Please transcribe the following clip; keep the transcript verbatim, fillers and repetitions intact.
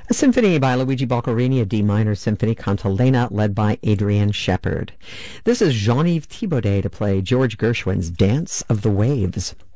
A symphony by Luigi Boccherini, a D minor symphony cantilena led by Adrian Shepard. This is Jean-Yves Thibaudet to play George Gershwin's Dance of the Waves.